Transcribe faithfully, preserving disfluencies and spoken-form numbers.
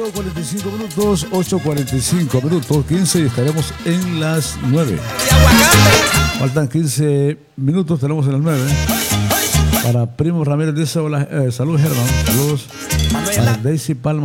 cuarenta y cinco minutos, ocho cuarenta y cinco minutos, quince y estaremos en las nueve. Faltan quince minutos, tenemos en las nueve. Para Primo Ramírez dice: hola, eh, salud Germán, saludos para Daisy Palma.